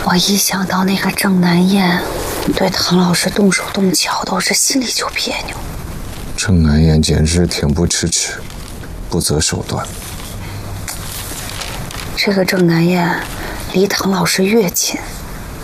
我一想到那个郑南燕对唐老师动手动脚的，我这心里就别扭。 郑南燕简直恬不知耻，不择手段。 这个郑南燕离唐老师越近，